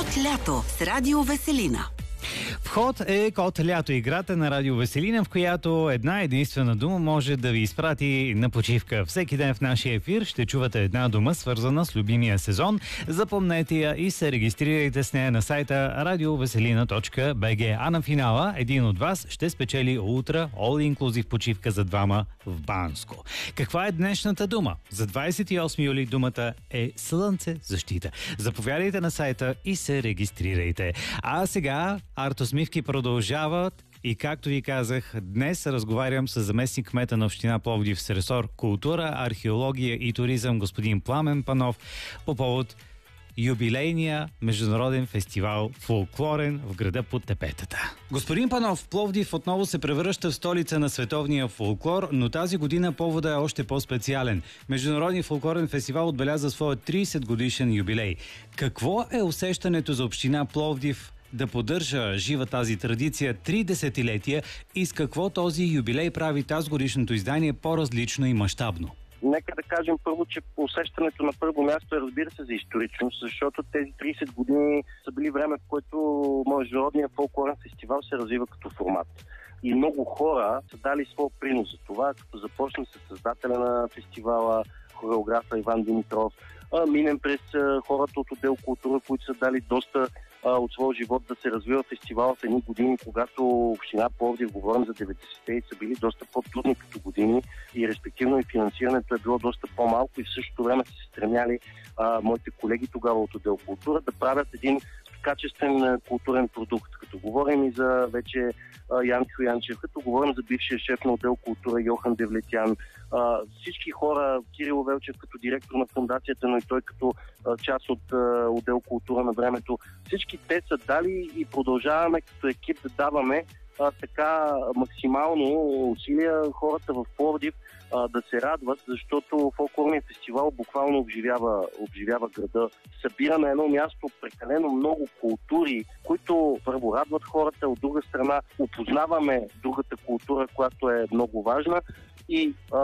Вход лято с Радио Веселина. Вход е Код лято, играта на Радио Веселина, в която една единствена дума може да ви изпрати на почивка. Всеки ден в нашия ефир ще чувате една дума, свързана с любимия сезон. Запомнете я и се регистрирайте с нея на сайта radioveselina.bg. А на финала един от вас ще спечели утра All Inclusive почивка за двама в Банско. Каква е днешната дума? За 28 юли думата е слънце защита. Заповядайте на сайта и се регистрирайте. А сега артосмивки продължават и, както ви казах, днес разговарям с заместник кмета на община Пловдив с ресор култура, археология и туризъм господин Пламен Панов по повод юбилейния международен фестивал Фолклорен в града под тепетата. Господин Панов, Пловдив отново се превръща в столица на световния фолклор, но тази година повода е още по-специален. Международният фолклорен фестивал отбеляза своя 30 годишен юбилей. Какво е усещането за община Пловдив да поддържа жива тази традиция 3 десетилетия и с какво този юбилей прави тази годишното издание по-различно и мащабно? Нека да кажем първо, че усещането на първо място е, разбира се, за историчност, защото тези 30 години са били време, в което международният фолклорен фестивал се развива като формат. И много хора са дали своя принос за това, като започна с създателя на фестивала, хореографа Иван Димитров, минем през хората от отдел култура, които са дали доста от своя живот да се развива фестивал в едни години, когато община Пловдив, говорим за 90-те, са били доста по-трудни като години и респективно и финансирането е било доста по-малко и в същото време са се стремяли моите колеги тогава от отдел култура да правят един качествен културен продукт. Като говорим и за вече Янчо Янчев, като говорим за бившия шеф на отдел култура Йохан Девлетян, всички хора, Кирил Велчев като директор на фондацията, но и той като част от отдел култура на времето, всички те са дали и продължаваме като екип да даваме така максимално усилия хората в Пловдив да се радват, защото фолклорният фестивал буквално обживява града. Събира на едно място прекалено много култури, които първо радват хората, от друга страна опознаваме другата култура, която е много важна и